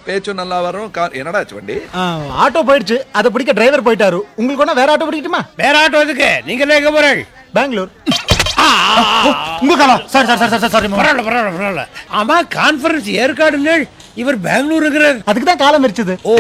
பேச்சும் நல்லா வரும். என்னடா ஆச்சு வண்டி? ஆட்டோ போயிடுச்சு, அதை பிடிக்க டிரைவர் போயிட்டாரு. உங்களுக்கு ஒண்ணா வேற ஆட்டோ பிடிக்கட்டுமா? வேற ஆட்டோ எதுக்கு? நீங்க எங்க போறீங்க? பெங்களூர். உங்க காலம். Sorry sorry sorry sorry. பரவாயில்ல பரவாயில்ல பரவாயில்ல. ஆமா, கான்ஃபரன்ஸ் ஏற்காடுங்க, இவர் பெங்களூருங்கிறார். அதுக்கு தான் காலம் எரிச்சது. ஓ,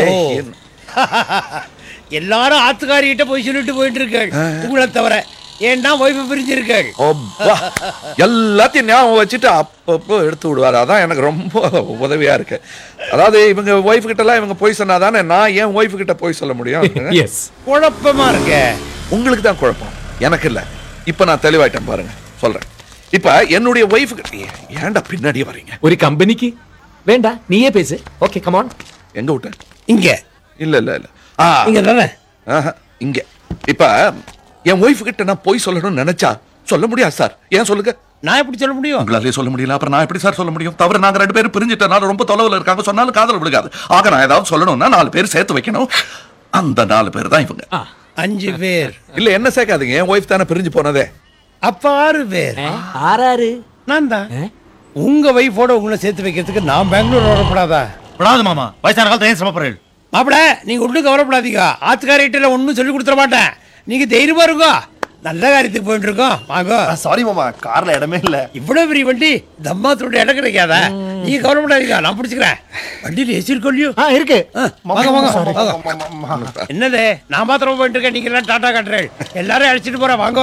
எல்லாரும் ஆத்துக்காரிகிட்ட போய் சொல்லிட்டு போயிட்டு இருக்காள், உங்களை தவிர. ஏன்னா ஒய்ஃபை பிரிஞ்சிருக்காள். எல்லாத்தையும் ஞாபகம் வச்சுட்டு அப்பப்போ எடுத்து விடுவாரு. அதான் எனக்கு ரொம்ப உதவியா இருக்கு. அதாவது இவங்க ஒய்ஃப் கிட்ட எல்லாம் இவங்க போய் சொன்னாதானே நான் என் ஒய்ஃப் கிட்ட போய் சொல்ல முடியும். குழப்பமா இருக்க. உங்களுக்கு தான் குழப்பம், எனக்கு இல்ல. இப்ப நான் தெளிவாயிட்டேன் பாருங்க, சொல்றேன். இப்ப என்னுடைய ஒய்ஃப் ஏன்டா பின்னாடியே வரீங்க? ஒரு கம்பெனிக்கு வேண்டா, நீயே பேசு. Okay, come on. எங்க விட்ட? இங்க. இல்ல இல்ல இல்ல, இங்க தானே. இங்க. இப்ப என் ஒய்ஃப் கிட்ட நான் போய் சொல்லணும்னு நினைச்சா சொல்ல முடியாது சார். ஏன் சொல்லுங்க? நான் எப்படி சொல்ல முடியும்? உங்களாலே சொல்ல முடியல, அப்புறம் நான் எப்படி சார் சொல்ல முடியும்? தவிர நாங்க 2 பேரும் பிரிஞ்சிட்டனால ரொம்ப தொலைவில் இருக்காங்க, சொன்னாலும் காதல் விழுகாது. ஆக நான் ஏதாவது சொல்லணும்னா 4 பேர் சேர்த்து வைக்கணும். அந்த 4 பேர் தான் இவங்க. 5 பேர் இல்ல, என்ன சேர்க்காதீங்க, என் ஒய்ஃப் தானே பிரிஞ்சு போனதே. அப்ப 6 பேர். 6 நான் தான். உங்க வைஃபோட உங்களை சேர்த்து வைக்கிறதுக்கு நான் பெங்களூர் வரப்படாதா? விடாது மாமா, வயசான காலத்துல ஏன் சிரமப்படுறீங்க? மாப்பிள, நீங்க ஒன்றும் கவலைப்படாதீங்க. ஆத்துக்காரிட்ட ஒன்றும் சொல்லி கொடுத்துட மாட்டேன். நீங்க தைரியமா இருக்கோ. நல்ல காரியத்துக்கு போயிட்டு இருக்கோம், வாங்க. சாரி மாமா, கார்ல இடமே இல்ல. இவ்வளவு பெரிய வண்டி, தம்மாத்தோட இடம் கிடைக்காதா? நீங்க கவலைப்படாதீங்க, நான் பிடிச்சுக்கிறேன். வண்டியில் ஏசி இருக்கோல்லையோ? இருக்கு. வாங்க வாங்க. என்னது, நான் மாத்திரம் போயிட்டு இருக்கேன், நீங்க எல்லாம் டாடா காட்டுறேன். எல்லாரும் அழைச்சிட்டு போறேன், வாங்க.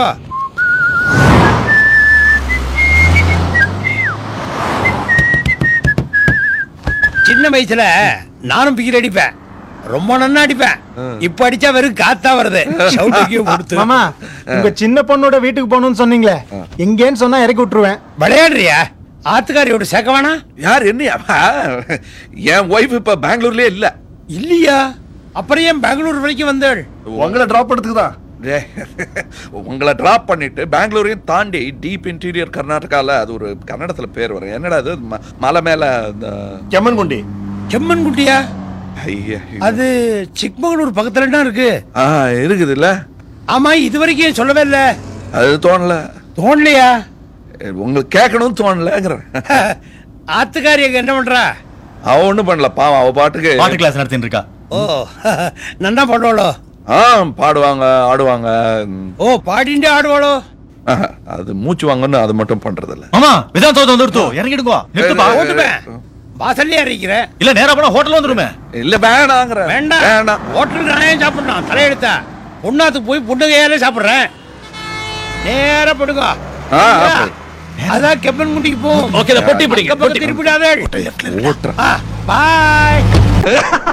சின்ன வயசுல நானும் பிகில் அடிப்பேன், ரொம்ப நன்னா அடிப்பேன். இப்ப அடிச்சா வெறும் காத்தா வருது. மாமா, உங்க சின்ன பொண்ணோட வீட்டுக்கு போகணும்னு சொன்னீங்களே, எங்கேன்னு சொன்னா இறக்கி விட்டுருவேன். விளையாடுறியா? ஆத்துக்காரியோட சேர்க்க வேணா? யார் என்னையா? என் ஒய்ஃப் இப்ப பெங்களூர்லயே இல்ல. இல்லையா? அப்புறம் ஏன் பெங்களூர் வரைக்கும் வந்தாள்? உங்களை டிராப் பண்ணதுக்கு தான். உங்களை டிராப் பண்ணிட்டு பெங்களூரையும் தாண்டி டீப் இன்டீரியர் கர்நாடகால, அது ஒரு கன்னடத்துல பேர் வரும். என்னடா அது, மலை மேல கெம்மன்குண்டி. கெம்மன்குண்டியா? அது சிக்மங்களூர் பக்கத்துல தான் இருக்கு. இருக்குது இல்ல? ஆமா, இது வரைக்கும் சொல்லவே இல்ல. அது தோணல. தோணலையா? உங்களுக்கு கேட்கணும்னு தோணலங்கிற. ஆத்துக்காரி என்ன பண்றா? அவ ஒண்ணும் பண்ணல, பாவம். அவ பாட்டுக்கு பாட்டு கிளாஸ் நடத்திட்டு இருக்கா. ஓ, நன்னா பாடுவாளோ? பாடுவாங்க, ஆடுவாங்க. ஓ, பாடிண்டே ஆடுவாளோ? அது மூச்சு வாங்கன்னு அது மட்டும் பண்றது இல்ல. மாமா, விதான் தோத்து வந்துருத்தோ, இறங்கிடுங்க. நிறுத்துப்பா. ஓட்டுவேன். வாசல்லே அறிக்கிறேன். இல்ல, நேரா போனா ஹோட்டல் வந்துருமே. இல்ல, வேணாங்கற. வேண்டாம். ஹோட்டலுக்கு நான் ஏன் சாப்பிடணும்? தலையெடுத்த பொண்ணாத்துக்கு போய் பொண்ணு கையாலே சாப்பிடுறேன். நேரா போடுங்க. அதான் கெம்மன்குண்டிக்கு போ. ஓகே, பொட்டி பிடிங்க. திருப்பிடாதே. பாய்.